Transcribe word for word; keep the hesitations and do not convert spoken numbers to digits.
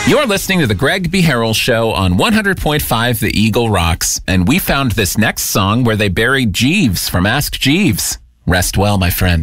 You're listening to the Greg B. Harrell Show on one hundred point five The Eagle Rocks, and we found this next song where they buried Jeeves from Ask Jeeves. Rest well, my friend.